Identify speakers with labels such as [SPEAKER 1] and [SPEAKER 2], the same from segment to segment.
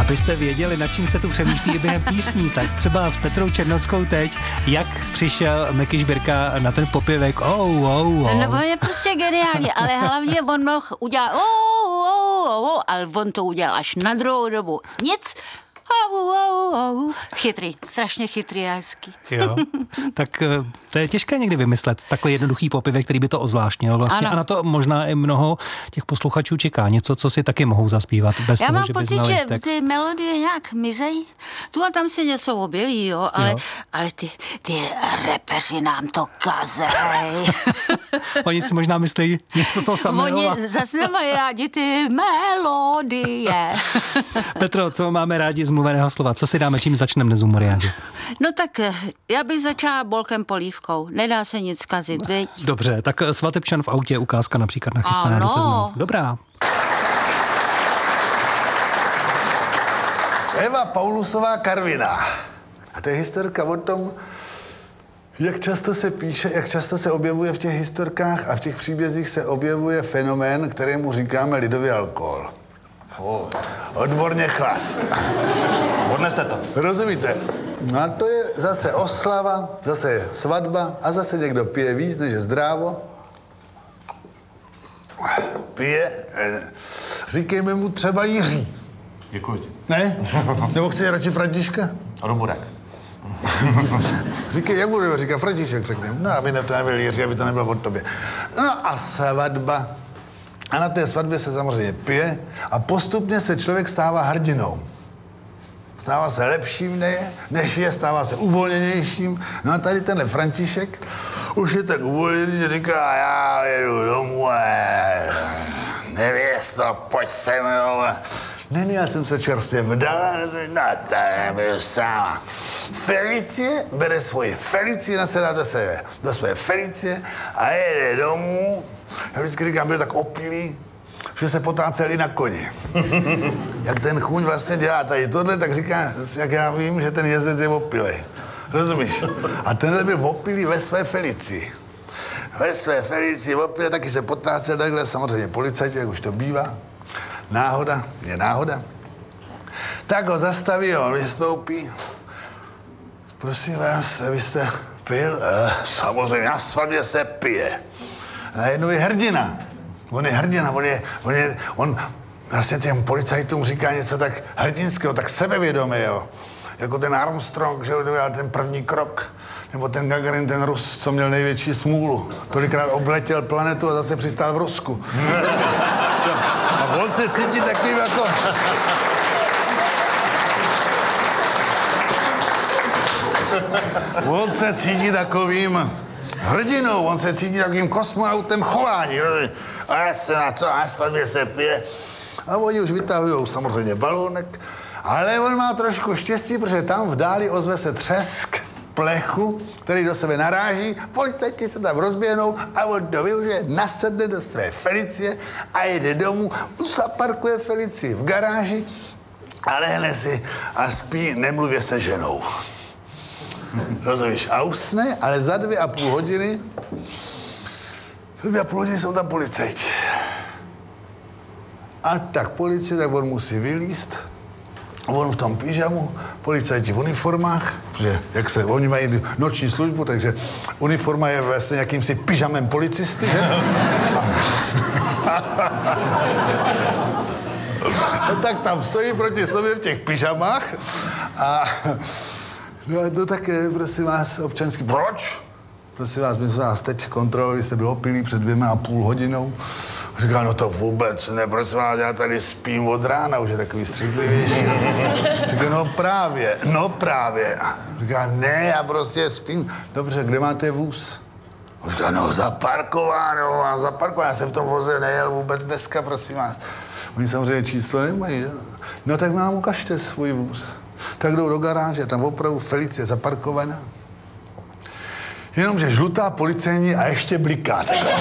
[SPEAKER 1] Abyste věděli, nad čím se tu přemýšlí během písní, tak třeba s Petrou Černockou teď, jak přišel Meky Žbirka na ten popěvek.
[SPEAKER 2] No on je prostě geniální, ale hlavně on mohl udělat ale on to udělal až na druhou dobu. Nic. Chytrý, strašně chytrý a hezký.
[SPEAKER 1] Jo, tak to je těžké někdy vymyslet takový jednoduchý popěvek, který by to ozvláštnil vlastně. Ano. A na to možná i mnoho těch posluchačů čeká. Něco, co si taky mohou zaspívat bez toho, že by znali text. Já mám pocit, že
[SPEAKER 2] ty melodie nějak mizejí. Tu a tam se něco objeví, jo, ale ty repeři nám to kazej.
[SPEAKER 1] Oni si možná myslí něco to samého.
[SPEAKER 2] Oni zase nemají rádi ty melodie.
[SPEAKER 1] Petro, co máme rádi z mluveného slova? Co si dáme, čím začneme dnes u Humoriády?
[SPEAKER 2] No tak já bych začala Bolkem polívkou. Nedá se nic kazit, viď?
[SPEAKER 1] Dobře, tak Svatebčan v autě, ukázka například nachystaná do Seznamu. Dobrá.
[SPEAKER 3] Eva Paulusová Karviná. A to je historka o tom, jak často se píše, jak často se objevuje v těch historkách a v těch příbězích se objevuje fenomén, kterému říkáme lidový alkohol. Odborně chlast.
[SPEAKER 4] Odneste to.
[SPEAKER 3] Rozumíte? No a to je zase oslava, zase je svatba a zase někdo pije víc, než je zdrávo. Pije, říkejme mu třeba Jiří.
[SPEAKER 4] Děkuji ti.
[SPEAKER 3] Ne? Nebo chci radši Františka?
[SPEAKER 4] Roburek.
[SPEAKER 3] Říkej, jak budeme říkat František, řekne. No, aby to nebyl Jiří, aby to nebylo od tobě. No a svatba. A na té svatbě se samozřejmě pije a postupně se člověk stává hrdinou. Stává se lepším, než je, stává se uvolněnějším. No a tady tenhle František už je tak uvolněný, že říká, já jedu domů a nevěsto, pojď sem, jo. Ne, já jsem se čerstvě vdala, no to nebyl sama. Felicie bere svoji Felicii, nasedá do své Felicie a jede domů. Já vždycky říkám, byl tak opilý, že se potáceli na koni. Jak ten chůň vlastně dělá tady tohle, tak říká, jak já vím, že ten jezdec je opilej. Rozumíš? A tenhle byl opilý ve své Felicii. Ve své Felicii opilý, taky se potácel takhle, samozřejmě policajti, jak už to bývá. Náhoda je náhoda. Tak ho zastaví, on vystoupí. Prosím vás, abyste pil? Samozřejmě, na svatbě se pije. Najednou je hrdina. On je hrdina, on vlastně těm policajtům říká něco tak hrdinského, tak sebevědomé, jo. Jako ten Armstrong, že udělal ten první krok. Nebo ten Gagarin, ten Rus, co měl největší smůlu. Tolikrát obletěl planetu a zase přistál v Rusku. A on se cítí takovým jako... On se cítí takovým hrdinou, on se cítí takovým kosmonautem chování. A já se na co, na svatbě se pije. A oni už vytahujou samozřejmě balónek, ale on má trošku štěstí, protože tam v dáli ozve se třesk plechu, který do sebe naráží, policajti se tam rozběhnou a on to využije, nasedne do své Felicie a jede domů, zaparkuje Felicii v garáži a lehne si a spí, nemluvě se ženou. Rozumíš? A usne, ale za 2,5 hodiny jsou tam policajti. A tak policie, tak on musí vylízt. On v tom pyžamu, policajti v uniformách, protože oni mají noční službu, takže uniforma je vlastně jakýmsi pyžamem policisty, že? No tak tam stojí proti sobě v těch pyžamách a no tak prosím vás, občanský, proč? Prosím vás, my jsme vás teď kontrolovali, jste byl opilý před 2,5 hodinou. Říká, no to vůbec ne, prosím vás, já tady spím od rána, už je takový střídlivější. Říká, no právě. Říká, ne, já prostě spím. Dobře, kde máte vůz? Říká, no zaparkováno, mám zaparkováno, já jsem v tom voze nejel vůbec dneska, prosím vás. Oni samozřejmě číslo nemají, že? No tak nám ukažte svůj vůz. Tak jdou do garáže, tam opravdu Felicie zaparkovaná. Jenomže žlutá policejní a ještě bliká.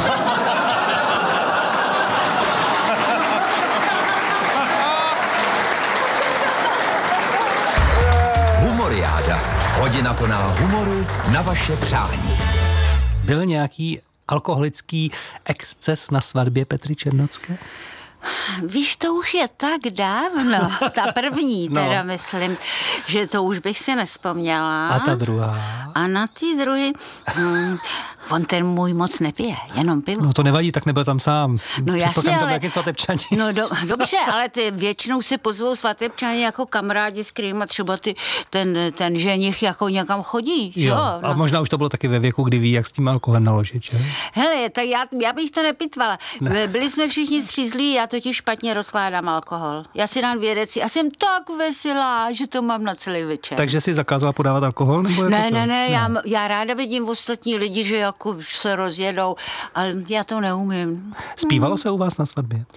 [SPEAKER 5] Humoriáda. Hodina plná humoru na vaše přání.
[SPEAKER 1] Byl nějaký alkoholický exces na svatbě Petry Černocké?
[SPEAKER 2] Víš, to už je tak dávno, ta první teda myslím, že to už bych si nevzpomněla.
[SPEAKER 1] A ta druhá?
[SPEAKER 2] A na ty druhý, on ten můj moc nepije, jenom pivo.
[SPEAKER 1] No to nevadí, tak nebyl tam sám.
[SPEAKER 2] No jasně, ale...
[SPEAKER 1] Taky svatebčani.
[SPEAKER 2] No dobře, ale ty většinou si pozvou svatebčani jako kamarádi, s kterýma třeba ten ženich jako někam chodí, jo?
[SPEAKER 1] A možná už to bylo taky ve věku, kdy ví, jak s tím alkoholem naložit, že?
[SPEAKER 2] Hele, tak já bych to nepitvala. Ne. Byli jsme všichni střízlí, já totiž špatně rozkládám alkohol. Já si dám 2 deci a jsem tak veselá, že to mám na celý večer.
[SPEAKER 1] Takže jsi zakázala podávat alkohol? Nebo jako
[SPEAKER 2] ne. Já ráda vidím ostatní lidi, že jako už se rozjedou, ale já to neumím.
[SPEAKER 1] Zpívalo se u vás na svatbě?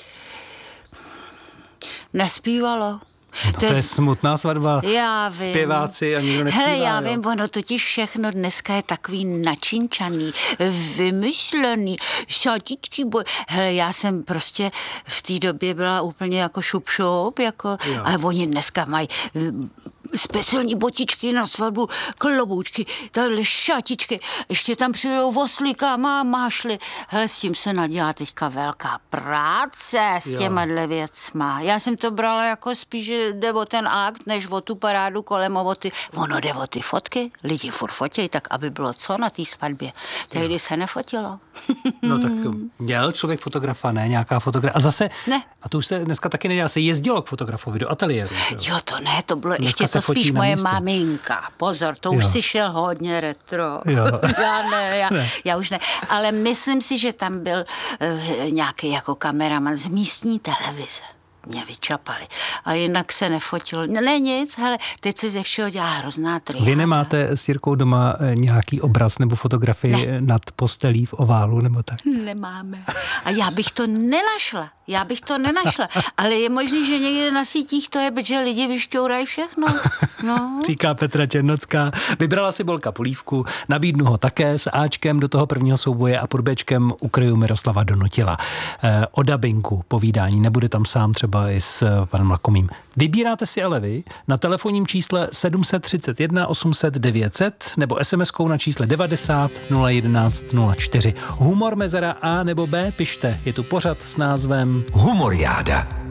[SPEAKER 2] Nespívalo.
[SPEAKER 1] No, to je smutná svatba.
[SPEAKER 2] Já vím.
[SPEAKER 1] Zpěváci a nikdo nespívá.
[SPEAKER 2] Hele, já vím, ono totiž všechno dneska je takový načinčaný, vymyšlený, šatičky. Hele, já jsem prostě v té době byla úplně jako šup, jako, ale oni dneska mají speciální botičky na svatbu, kloboučky, tahle šatičky, ještě tam přijdou voslíka, mášli. Hele, s tím se nadělá teďka velká práce s těma věcma. Já jsem to brala jako spíš, že jde o ten akt, než o tu parádu kolem ono jde o ty fotky, lidi furt fotějí, tak aby bylo co na té svatbě. Tehdy se nefotilo.
[SPEAKER 1] No tak měl člověk fotografa, ne? Nějaká fotografie. A zase,
[SPEAKER 2] ne.
[SPEAKER 1] A to už se dneska taky nedělá, se jezdilo k fotografovi do ateliéru.
[SPEAKER 2] Jo, to ne, to bylo dneska ještě to spíš moje maminka. Pozor, to už si šel hodně retro. Já už ne. Ale myslím si, že tam byl nějaký jako kameraman z místní televize. Mě vyčapali. A jinak se nefotilo. Ne nic, hele, teď se ze všeho dělá hrozná triáda.
[SPEAKER 1] Vy nemáte s Jirkou doma nějaký obraz nebo fotografii nad postelí v oválu nebo tak?
[SPEAKER 2] Nemáme. A já bych to nenašla. Ale je možný, že někde na sítích to je, protože lidi vyšťourají všechno. No.
[SPEAKER 1] Říká Petra Černocká. Vybrala si Bolka polívku, nabídnu ho také s Ačkem do toho prvního souboje a pod Bčkem ukryju Miroslava Donutila. O dabingu povídání, nebude tam sám třeba i s panem Lakomým. Vybíráte si ale vy na telefonním čísle 731 800 900 nebo SMS-kou na čísle 90 011 04. Humor mezera A nebo B pište. Je tu pořad s názvem
[SPEAKER 5] Humoriáda.